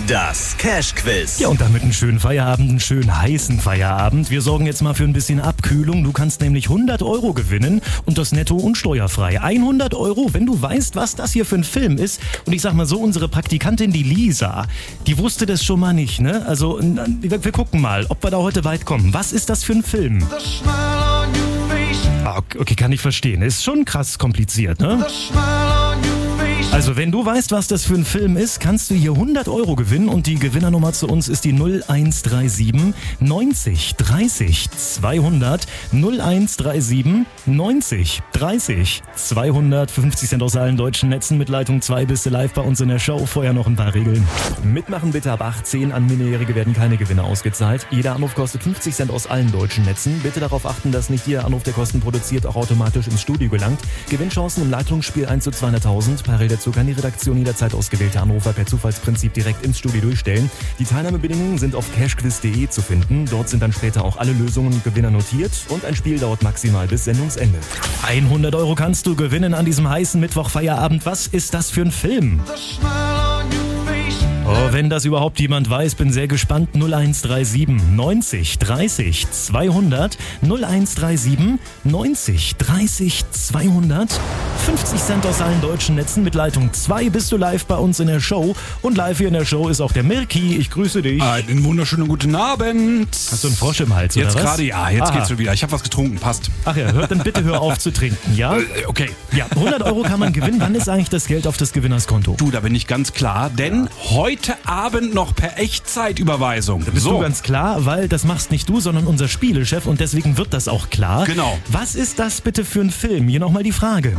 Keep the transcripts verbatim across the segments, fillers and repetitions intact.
Das Cash-Quiz. Ja, und damit einen schönen Feierabend, einen schönen heißen Feierabend. Wir sorgen jetzt mal für ein bisschen Abkühlung. Du kannst nämlich hundert Euro gewinnen und das netto und steuerfrei. hundert Euro, wenn du weißt, was das hier für ein Film ist. Und ich sag mal so, unsere Praktikantin, die Lisa, die wusste das schon mal nicht, ne? Also, wir, wir gucken mal, ob wir da heute weit kommen. Was ist das für ein Film? Ah, okay, kann ich verstehen. Ist schon krass kompliziert, ne? Also, wenn du weißt, was das für ein Film ist, kannst du hier hundert Euro gewinnen und die Gewinnernummer zu uns ist die null eins drei sieben neunzig dreißig zweihundert. null eins drei sieben neunzig dreißig zweihundert. fünfzig Cent aus allen deutschen Netzen mit Leitung zwei bist du live bei uns in der Show. Vorher noch ein paar Regeln. Mitmachen bitte ab achtzehn. An Minderjährige werden keine Gewinne ausgezahlt. Jeder Anruf kostet fünfzig Cent aus allen deutschen Netzen. Bitte darauf achten, dass nicht jeder Anruf, der Kosten produziert, auch automatisch ins Studio gelangt. Gewinnchancen im Leitungsspiel eins zu zweihunderttausend. Parallel dazu kann die Redaktion jederzeit ausgewählte Anrufer per Zufallsprinzip direkt ins Studio durchstellen. Die Teilnahmebedingungen sind auf cashquiz punkt de zu finden. Dort sind dann später auch alle Lösungen und Gewinner notiert und ein Spiel dauert maximal bis Sendungsende. hundert Euro kannst du gewinnen an diesem heißen Mittwochfeierabend. Was ist das für ein Film? Oh, wenn das überhaupt jemand weiß, bin sehr gespannt. null eins drei sieben neunzig dreißig zweihundert. null eins drei sieben neunzig dreißig zweihundert. fünfzig Cent aus allen deutschen Netzen mit Leitung zwei bist du live bei uns in der Show. Und live hier in der Show ist auch der Mirki. Ich grüße dich. Einen wunderschönen guten Abend. Hast du einen Frosch im Hals, jetzt oder was? Jetzt gerade, ja. Jetzt Aha. geht's schon wieder. Ich habe was getrunken, passt. Ach ja, hör, dann bitte hör auf zu trinken, ja? Äh, okay. Ja, hundert Euro kann man gewinnen. Wann ist eigentlich das Geld auf das Gewinnerskonto? Du, da bin ich ganz klar, denn heute Abend noch per Echtzeitüberweisung. Da bist so. du ganz klar, weil das machst nicht du, sondern unser Spielechef und deswegen wird das auch klar. Genau. Was ist das bitte für ein Film? Hier nochmal die Frage.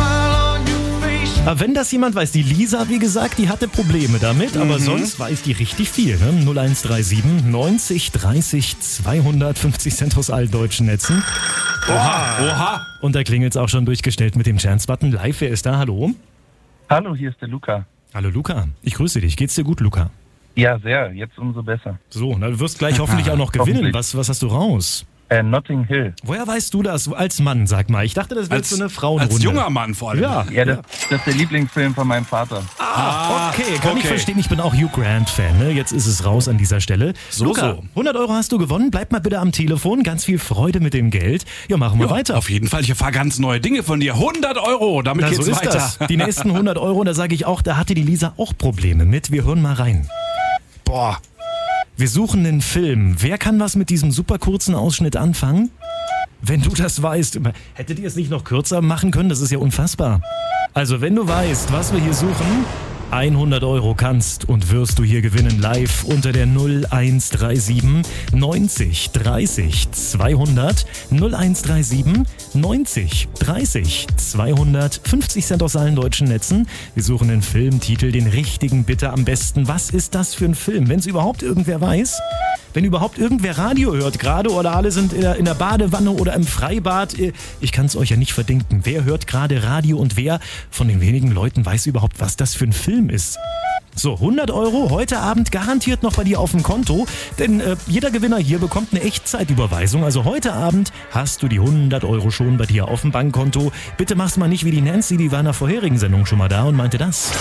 Aber wenn das jemand weiß, die Lisa, wie gesagt, die hatte Probleme damit, aber Mhm. sonst weiß die richtig viel. Ne? null eins drei sieben neunzig dreißig zweihundert. fünfzig Cent aus allen deutschen Netzen. Oha, oha. Und da klingelt's auch schon durchgestellt mit dem Chance-Button. Live, wer ist da? Hallo? Hallo, hier ist der Luca. Hallo Luca, ich grüße dich. Geht's dir gut, Luca? Ja, sehr. Jetzt umso besser. So, na, du wirst gleich hoffentlich auch noch gewinnen. Hoffentlich. Was, was hast du raus? Äh, Notting Hill. Woher weißt du das als Mann, sag mal? Ich dachte, das wäre Als, so eine Frauenrunde. als junger Mann vor allem. Ja. Ja, das, das ist der Lieblingsfilm von meinem Vater. Ah, okay, kann okay. ich verstehen. Ich bin auch Hugh Grant-Fan. Ne? Jetzt ist es raus an dieser Stelle. So, Luca, so. hundert Euro hast du gewonnen. Bleib mal bitte am Telefon. Ganz viel Freude mit dem Geld. Ja, machen wir Ja, weiter. auf jeden Fall. Ich erfahre ganz neue Dinge von dir. hundert Euro. Damit Na, geht's so ist weiter. das. Die nächsten hundert Euro, da sage ich auch, da hatte die Lisa auch Probleme mit. Wir hören mal rein. Boah. Wir suchen einen Film. Wer kann was mit diesem super kurzen Ausschnitt anfangen? Wenn du das weißt, hättet ihr es nicht noch kürzer machen können? Das ist ja unfassbar. Also wenn du weißt, was wir hier suchen, hundert Euro kannst und wirst du hier gewinnen live unter der null eins drei sieben neunzig dreißig zweihundert. null eins drei sieben neunzig dreißig zweihundert. fünfzig Cent aus allen deutschen Netzen. Wir suchen einen Filmtitel, den richtigen bitte am besten. Was ist das für ein Film? Wenn es überhaupt irgendwer weiß, wenn überhaupt irgendwer Radio hört gerade oder alle sind in der, in der Badewanne oder im Freibad, ich kann es euch ja nicht verdinken. Wer hört gerade Radio und wer von den wenigen Leuten weiß überhaupt, was das für ein Film ist? So, hundert Euro heute Abend garantiert noch bei dir auf dem Konto, denn äh, jeder Gewinner hier bekommt eine Echtzeitüberweisung. Also heute Abend hast du die hundert Euro schon bei dir auf dem Bankkonto. Bitte mach's mal nicht wie die Nancy, die war in der vorherigen Sendung schon mal da und meinte das.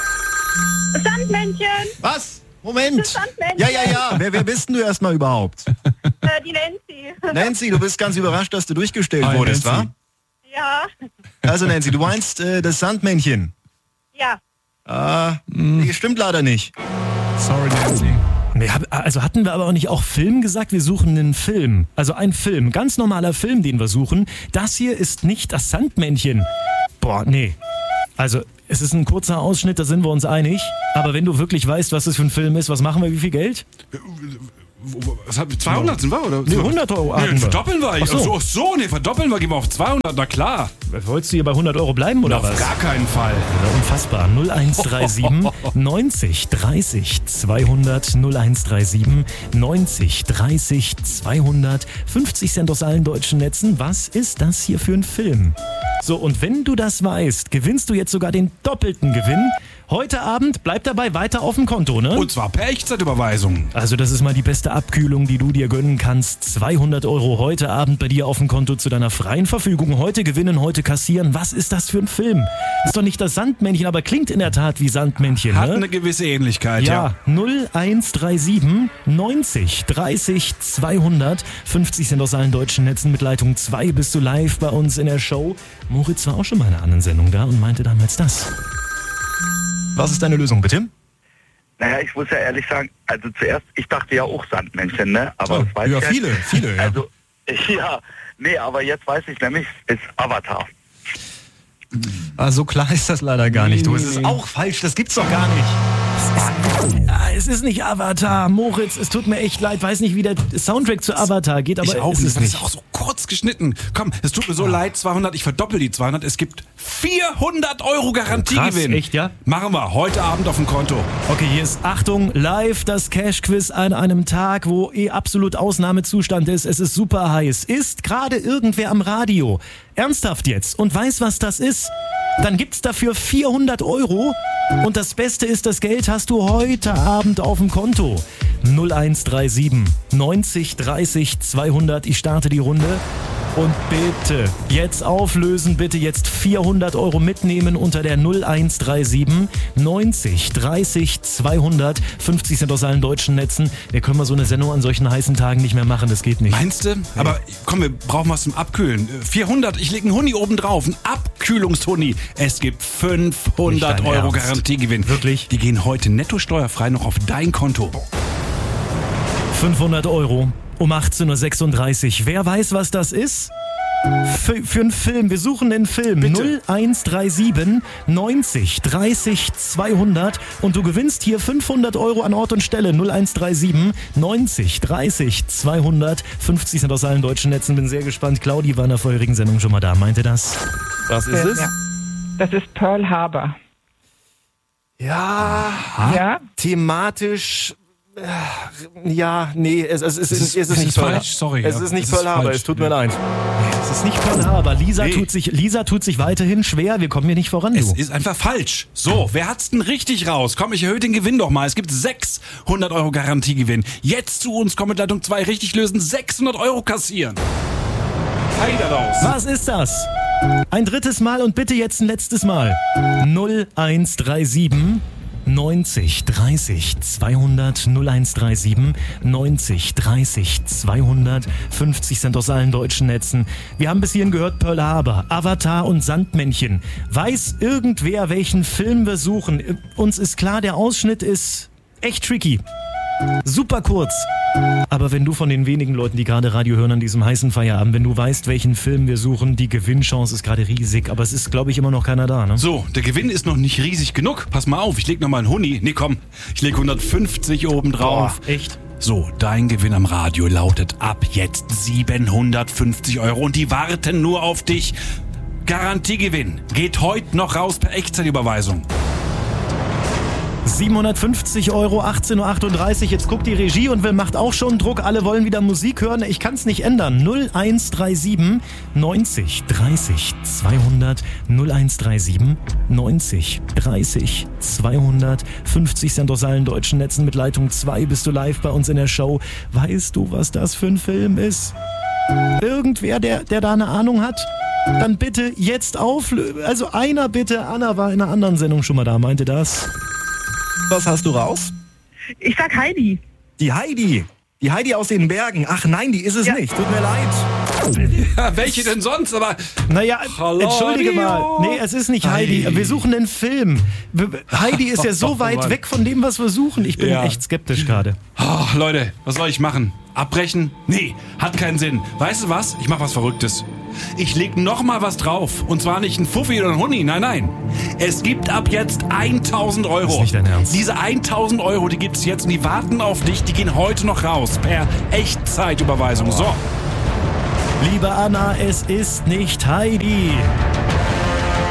Sandmännchen, Was? Moment. Das Sandmännchen. Ja, ja, ja. Wer, wer bist denn du erstmal überhaupt? äh, die Nancy. Nancy, du bist ganz überrascht, dass du durchgestellt Hi, wurdest, Nancy. wa? Ja, Also Nancy, du meinst äh, das Sandmännchen. ja. Ah, nee, stimmt leider nicht. Sorry, Nancy. Nee, hab- also hatten wir aber auch nicht auch Film gesagt? Wir suchen einen Film. Also ein Film, ganz normaler Film, den wir suchen. Das hier ist nicht das Sandmännchen. Boah, nee. Also es ist ein kurzer Ausschnitt, da sind wir uns einig. Aber wenn du wirklich weißt, was das für ein Film ist, was machen wir, wie viel Geld? Was hat, zweihundert sind wir, oder? Nee, hundert Euro hatten Nee, wir. verdoppeln wir. Ach so. Ach so, ach so, nee, verdoppeln wir, gehen wir auf zweihundert, na klar. Wolltest du hier bei hundert Euro bleiben oder Auf was? gar keinen Fall. Ja, unfassbar. null eins drei sieben neunzig dreißig zweihundert. null eins drei sieben neunzig dreißig zweihundert. fünfzig Cent aus allen deutschen Netzen. Was ist das hier für ein Film? So, und wenn du das weißt, gewinnst du jetzt sogar den doppelten Gewinn. Heute Abend bleibt dabei weiter auf dem Konto, ne? Und zwar per Echtzeitüberweisung. Also das ist mal die beste Abkühlung, die du dir gönnen kannst. zweihundert Euro heute Abend bei dir auf dem Konto zu deiner freien Verfügung. Heute gewinnen, heute kassieren. Was ist das für ein Film? Ist doch nicht das Sandmännchen, aber klingt in der Tat wie Sandmännchen, Hat ne? eine gewisse Ähnlichkeit, ja. Ja, null eins drei sieben neunzig dreißig zweihundert. fünfzig sind aus allen deutschen Netzen. Mit Leitung zwei bist du live bei uns in der Show. Moritz war auch schon mal in einer anderen Sendung da und meinte damals das. Was ist deine Lösung, bitte? Naja, ich muss ja ehrlich sagen, also zuerst, ich dachte ja auch Sandmännchen, ne? Aber Oh, das weiß ja, ich viele, viele, ja. Also, ja, nee, aber jetzt weiß ich nämlich, ist Avatar. Ah, so klar ist das leider gar nicht. Du, es ist auch falsch, das gibt's doch gar nicht. Ah, es ist nicht Avatar, Moritz, es tut mir echt leid, weiß nicht, wie der Soundtrack zu Avatar geht, aber Ich auch es nicht, ist das ist nicht. auch so kurz geschnitten. Komm, es tut mir so leid, zweihundert, ich verdoppel die zweihundert. Es gibt vierhundert Euro Garantiegewinn. Krass, echt, ja? Machen wir heute Abend auf dem Konto. Okay, hier ist, Achtung, live das Cash-Quiz an einem Tag, wo eh absolut Ausnahmezustand ist. Es ist super heiß. Ist gerade irgendwer am Radio, ernsthaft jetzt, und weiß, was das ist, dann gibt's dafür vierhundert Euro. Und das Beste ist, das Geld hast du heute Abend auf dem Konto. null eins drei sieben neunzig dreißig zweihundert. Ich starte die Runde. Und bitte jetzt auflösen, bitte jetzt vierhundert Euro mitnehmen unter der null eins drei sieben neunzig dreißig zweihundert. fünfzig sind aus allen deutschen Netzen. Wir können mal so eine Sendung an solchen heißen Tagen nicht mehr machen, das geht nicht. Meinst du? Aber komm, wir brauchen was zum Abkühlen. vierhundert, ich lege einen Huni oben drauf, ein Abkühlungshuni. Es gibt fünfhundert Nicht dein Euro Ernst? Garantiegewinn. Wirklich? Die gehen heute netto steuerfrei noch auf dein Konto. fünfhundert Euro um achtzehn Uhr sechsunddreißig. Wer weiß, was das ist? Für, für einen Film. Wir suchen einen Film. Bitte. null eins drei sieben neunzig dreißig zweihundert. Und du gewinnst hier fünfhundert Euro an Ort und Stelle. null eins drei sieben neunzig dreißig zweihundert. fünfzig sind aus allen deutschen Netzen. Bin sehr gespannt. Claudi war in der vorherigen Sendung schon mal da. Meinte das? Was ist es? Ja. Das ist Pearl Harbor. Ja, Ja? thematisch. äh, Ja, nee, es, es, es, es, ist, es ist es nicht ist Pearl falsch, sorry, Es ja. ist nicht Es Pearl ist Harbor, falsch. es tut mir leid. Es ist nicht Pearl Harbor. Lisa, Nee. tut sich, Lisa tut sich weiterhin schwer. Wir kommen hier nicht voran, Es du. ist einfach falsch. So, wer hat's denn richtig raus? Komm, ich erhöhe den Gewinn doch mal. Es gibt sechshundert Euro Garantiegewinn. Jetzt zu uns, komm mit Leitung zwei, richtig lösen, sechshundert Euro kassieren. Heide raus. Was ist das? Ein drittes Mal und bitte jetzt ein letztes Mal. null eins drei sieben neunzig dreißig zweihundert. null eins drei sieben neunzig dreißig zweihundert. fünfzig sind aus allen deutschen Netzen. Wir haben bis hierhin gehört Pearl Harbor, Avatar und Sandmännchen. Weiß irgendwer, welchen Film wir suchen? Uns ist klar, der Ausschnitt ist echt tricky. Super kurz. Aber wenn du von den wenigen Leuten, die gerade Radio hören an diesem heißen Feierabend, wenn du weißt, welchen Film wir suchen, die Gewinnchance ist gerade riesig. Aber es ist, glaube ich, immer noch keiner da, ne? So, der Gewinn ist noch nicht riesig genug. Pass mal auf, ich leg noch mal einen Huni. Nee, komm, ich leg hundertfünfzig oben drauf. Echt? So, dein Gewinn am Radio lautet ab jetzt siebenhundertfünfzig Euro und die warten nur auf dich. Garantiegewinn geht heute noch raus per Echtzeitüberweisung. siebenhundertfünfzig Euro, achtzehn Uhr achtunddreißig. Jetzt guckt die Regie und will, macht auch schon Druck. Alle wollen wieder Musik hören. Ich kann es nicht ändern. null eins drei sieben neunzig dreißig zweihundert. null eins drei sieben neunzig dreißig zweihundert. fünfzig sind aus allen deutschen Netzen. Mit Leitung zwei bist du live bei uns in der Show. Weißt du, was das für ein Film ist? Irgendwer, der, der da eine Ahnung hat? Dann bitte jetzt auflösen. Also einer bitte. Anna war in einer anderen Sendung schon mal da, meinte das. Was hast du raus? Ich sag Heidi. Die Heidi. Die Heidi aus den Bergen. Ach nein, die ist es Ja. nicht. Tut mir leid. Ja, welche denn sonst? Aber Naja, Hallo, entschuldige Rio. mal. Nee, es ist nicht Heidi. Heidi. Wir suchen einen Film. Wir- Heidi ist ja so Oh, weit Mann. weg von dem, was wir suchen. Ich bin Ja. echt skeptisch gerade. oh, Leute, was soll ich machen? Abbrechen? Nee, hat keinen Sinn. Weißt du was? Ich mach was Verrücktes. Ich leg noch mal was drauf. Und zwar nicht ein Fuffi oder ein Huni. Nein, nein. Es gibt ab jetzt tausend Euro. Das ist nicht dein Ernst. Diese tausend Euro, die gibt's jetzt und die warten auf dich. Die gehen heute noch raus per Echtzeitüberweisung. So. Liebe Anna, es ist nicht Heidi.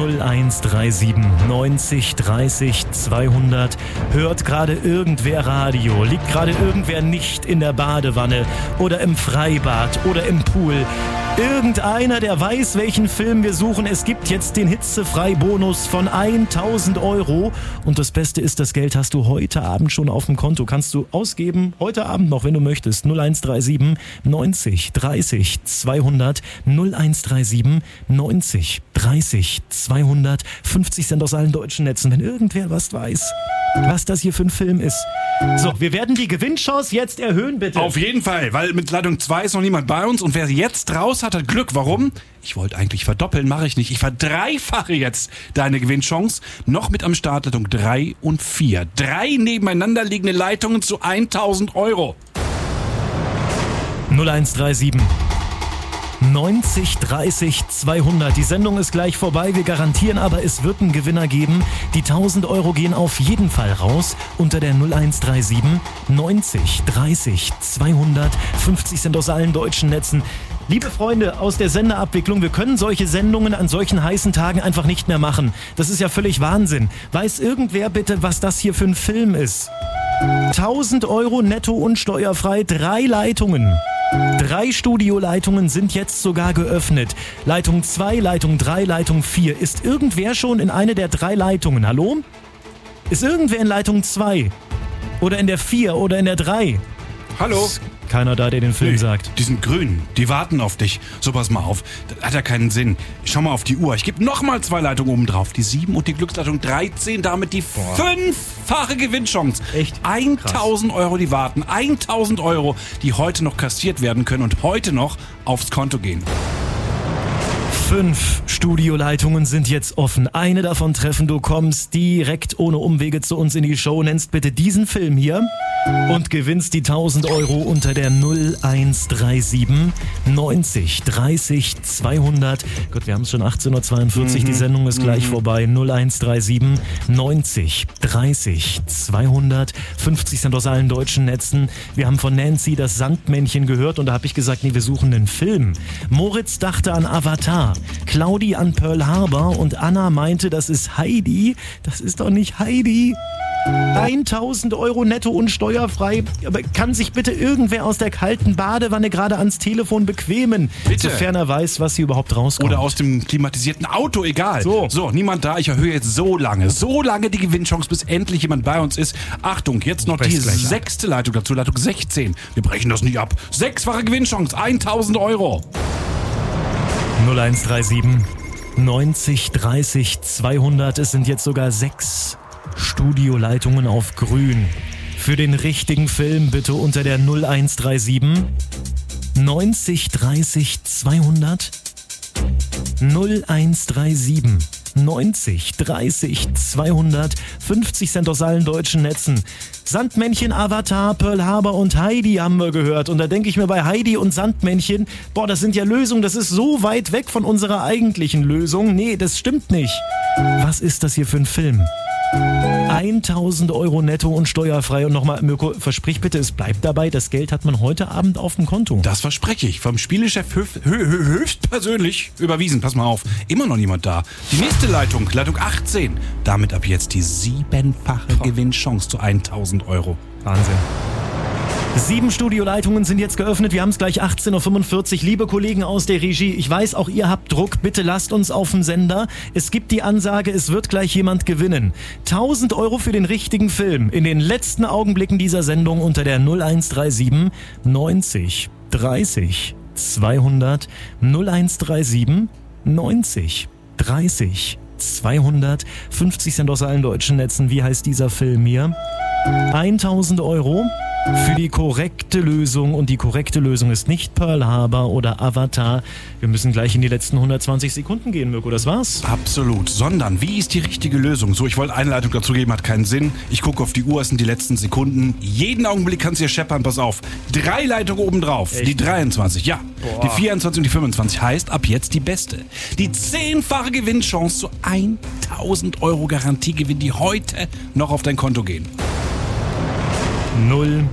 null eins drei sieben neunzig dreißig zweihundert. Hört gerade irgendwer Radio? Liegt gerade irgendwer nicht in der Badewanne oder im Freibad oder im Pool? Irgendeiner, der weiß, welchen Film wir suchen. Es gibt jetzt den Hitzefrei-Bonus von tausend Euro. Und das Beste ist, das Geld hast du heute Abend schon auf dem Konto. Kannst du ausgeben, heute Abend noch, wenn du möchtest. null eins drei sieben neunzig dreißig zweihundert. null eins drei sieben neunzig dreißig zweihundert. fünfzig Cent aus allen deutschen Netzen. Wenn irgendwer was weiß, was das hier für ein Film ist. So, wir werden die Gewinnchance jetzt erhöhen, bitte. Auf jeden Fall, weil mit Leitung zwei ist noch niemand bei uns und wer jetzt raus hat, hat Glück. Warum? Ich wollte eigentlich verdoppeln, mache ich nicht. Ich verdreifache jetzt deine Gewinnchance. Noch mit am Start Leitung drei und vier. Drei nebeneinander liegende Leitungen zu tausend Euro. null eins drei sieben neunzig dreißig zweihundert. Die Sendung ist gleich vorbei. Wir garantieren aber, es wird einen Gewinner geben. Die tausend Euro gehen auf jeden Fall raus unter der null eins drei sieben neunzig dreißig zweihundert. fünfzig Cent aus allen deutschen Netzen. Liebe Freunde aus der Senderabwicklung, wir können solche Sendungen an solchen heißen Tagen einfach nicht mehr machen. Das ist ja völlig Wahnsinn. Weiß irgendwer bitte, was das hier für ein Film ist? tausend Euro netto und steuerfrei, drei Leitungen. Drei Studioleitungen sind jetzt sogar geöffnet. Leitung zwei, Leitung drei, Leitung vier. Ist irgendwer schon in eine der drei Leitungen? Hallo? Ist irgendwer in Leitung zwei? Oder in der vier oder in der drei? Hallo? Ist keiner da, der den Film Nee, sagt. Die sind grün, die warten auf dich. So, pass mal auf, das hat ja keinen Sinn. Schau mal auf die Uhr, ich gebe nochmal zwei Leitungen oben drauf. Die sieben und die Glücksleitung dreizehn, damit die Boah. fünffache Gewinnchance. Echt? tausend Euro, die warten. tausend Euro, die heute noch kassiert werden können und heute noch aufs Konto gehen. Fünf Studioleitungen sind jetzt offen. Eine davon treffen, du kommst direkt ohne Umwege zu uns in die Show, nennst bitte diesen Film hier und gewinnst die tausend Euro unter der null eins drei sieben neunzig dreißig zweihundert. Gott, wir haben es schon achtzehn Uhr zweiundvierzig, mhm. die Sendung ist gleich mhm. vorbei. null eins drei sieben neunzig dreißig zweihundert. fünfzig Cent aus allen deutschen Netzen. Wir haben von Nancy das Sandmännchen gehört und da habe ich gesagt, nee, wir suchen einen Film. Moritz dachte an Avatar. Claudi an Pearl Harbor und Anna meinte, das ist Heidi. Das ist doch nicht Heidi. tausend Euro netto und steuerfrei. Aber kann sich bitte irgendwer aus der kalten Badewanne gerade ans Telefon bequemen? Bitte. Sofern er weiß, was hier überhaupt rauskommt. Oder aus dem klimatisierten Auto, egal. So. So, niemand da. Ich erhöhe jetzt so lange, so lange die Gewinnchance, bis endlich jemand bei uns ist. Achtung, jetzt noch die sechste Leitung dazu, Leitung sechzehn. Wir brechen das nicht ab. Sechsfache Gewinnchance, tausend Euro. null eins drei sieben neunzig dreißig zweihundert. Es sind jetzt sogar sechs Studioleitungen auf grün. Für den richtigen Film bitte unter der null eins drei sieben neunzig dreißig zweihundert. null eins drei sieben neunzig dreißig zweihundert. fünfzig Cent aus allen deutschen Netzen. Sandmännchen, Avatar, Pearl Harbor und Heidi haben wir gehört. Und da denke ich mir bei Heidi und Sandmännchen, boah, das sind ja Lösungen, das ist so weit weg von unserer eigentlichen Lösung. Nee, das stimmt nicht. Was ist das hier für ein Film? tausend Euro netto und steuerfrei. Und nochmal, Mirko, versprich bitte, es bleibt dabei, das Geld hat man heute Abend auf dem Konto. Das verspreche ich. Vom Spielechef höf, hö, hö, höchstpersönlich überwiesen. Pass mal auf, immer noch niemand da. Die nächste Leitung, Leitung achtzehn. Damit ab jetzt die siebenfache oh. Gewinnchance zu tausend Euro. Wahnsinn. Sieben Studioleitungen sind jetzt geöffnet. Wir haben es gleich achtzehn Uhr fünfundvierzig. Liebe Kollegen aus der Regie, ich weiß, auch ihr habt Druck. Bitte lasst uns auf dem Sender. Es gibt die Ansage, es wird gleich jemand gewinnen. tausend Euro für den richtigen Film. In den letzten Augenblicken dieser Sendung unter der null eins drei sieben neunzig dreißig zweihundert. null eins drei sieben neunzig dreißig zweihundert. fünfzig Cent aus allen deutschen Netzen. Wie heißt dieser Film hier? tausend Euro für die korrekte Lösung. Und die korrekte Lösung ist nicht Pearl Harbor oder Avatar. Wir müssen gleich in die letzten hundertzwanzig Sekunden gehen, Mirko. Das war's. Absolut. Sondern, wie ist die richtige Lösung? So, ich wollte eine Leitung dazu geben, hat keinen Sinn. Ich gucke auf die Uhr, es sind die letzten Sekunden. Jeden Augenblick kannst du hier scheppern, pass auf. Drei Leitungen oben drauf. Die dreiundzwanzig, ja. Boah. Die vierundzwanzig und die fünfundzwanzig heißt ab jetzt die beste. Die zehnfache Gewinnchance zu tausend Euro Garantiegewinn, die heute noch auf dein Konto gehen. null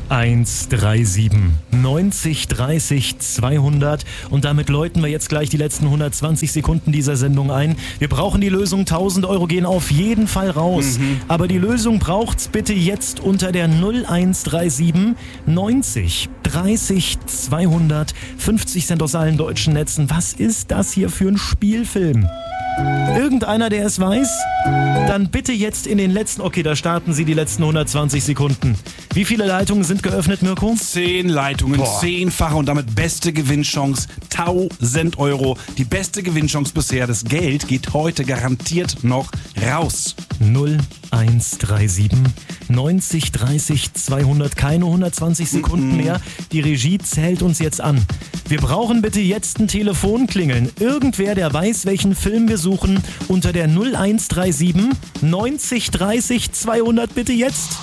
eins drei sieben neunzig dreißig zweihundert und damit läuten wir jetzt gleich die letzten hundertzwanzig Sekunden dieser Sendung ein. Wir brauchen die Lösung, tausend Euro gehen auf jeden Fall raus, mhm. aber die Lösung braucht's bitte jetzt unter der null eins drei sieben neunzig dreißig zweihundert, fünfzig Cent aus allen deutschen Netzen. Was ist das hier für ein Spielfilm? Irgendeiner, der es weiß? Dann bitte jetzt in den letzten... Okay, da starten Sie die letzten hundertzwanzig Sekunden. Wie viele Leitungen sind geöffnet, Mirko? Zehn Leitungen, Boah. zehnfache und damit beste Gewinnchance, tausend Euro. Die beste Gewinnchance bisher. Das Geld geht heute garantiert noch raus. null eins drei sieben neunzig dreißig zweihundert, keine hundertzwanzig Sekunden mm-mm. mehr. Die Regie zählt uns jetzt an. Wir brauchen bitte jetzt ein Telefonklingeln. Irgendwer, der weiß, welchen Film wir suchen, unter der null eins drei sieben neunzig dreißig zweihundert, bitte jetzt.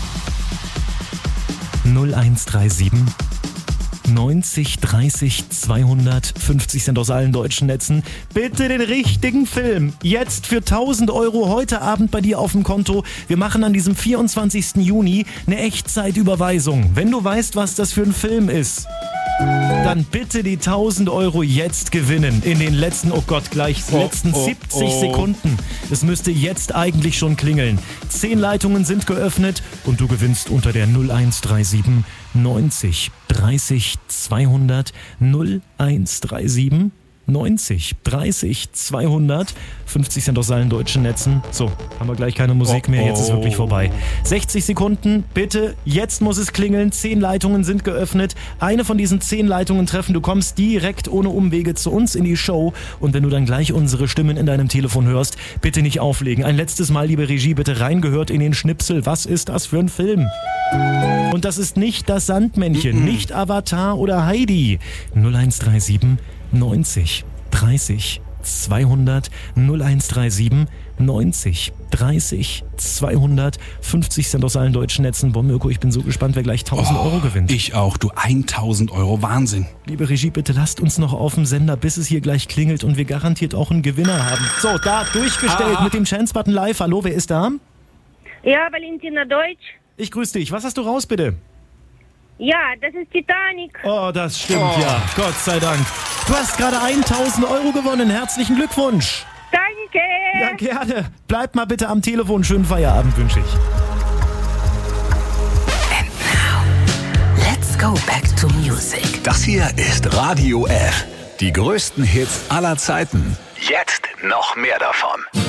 null eins drei sieben neunzig dreißig zweihundert, fünfzig Cent aus allen deutschen Netzen. Bitte den richtigen Film. Jetzt für tausend Euro heute Abend bei dir auf dem Konto. Wir machen an diesem vierundzwanzigsten Juni eine Echtzeitüberweisung. Wenn du weißt, was das für ein Film ist, dann bitte die tausend Euro jetzt gewinnen. In den letzten, oh Gott, gleich oh, letzten oh, siebzig oh. Sekunden. Es müsste jetzt eigentlich schon klingeln. Zehn Leitungen sind geöffnet und du gewinnst unter der null eins drei sieben neunzig dreißig zweihundert, null eins drei sieben neunzig dreißig zweihundert, fünfzig Cent aus allen deutschen Netzen. So, haben wir gleich keine Musik oh, mehr, jetzt ist oh. wirklich vorbei. sechzig Sekunden, bitte, jetzt muss es klingeln. Zehn Leitungen sind geöffnet. Eine von diesen zehn Leitungen treffen. Du kommst direkt ohne Umwege zu uns in die Show. Und wenn du dann gleich unsere Stimmen in deinem Telefon hörst, bitte nicht auflegen. Ein letztes Mal, liebe Regie, bitte reingehört in den Schnipsel. Was ist das für ein Film? Und das ist nicht das Sandmännchen, mm-mm. nicht Avatar oder Heidi. null eins drei sieben neunzig dreißig zweihundert, null eins drei sieben neunzig dreißig zweihundert, fünfzig Cent aus allen deutschen Netzen. Boah, Mirko, ich bin so gespannt, wer gleich tausend Euro gewinnt. Ich auch, du, tausend Euro, Wahnsinn. Liebe Regie, bitte lasst uns noch auf dem Sender, bis es hier gleich klingelt und wir garantiert auch einen Gewinner haben. So, da, durchgestellt ah. mit dem Chance-Button live. Hallo, wer ist da? Ja, Valentina Deutsch. Ich grüße dich. Was hast du raus, bitte? Ja, das ist Titanic. Oh, das stimmt, oh. ja. Gott sei Dank. Du hast gerade tausend Euro gewonnen. Herzlichen Glückwunsch. Danke. Ja, gerne. Bleib mal bitte am Telefon. Schönen Feierabend wünsche ich. And now, let's go back to music. Das hier ist Radio F. Die größten Hits aller Zeiten. Jetzt noch mehr davon.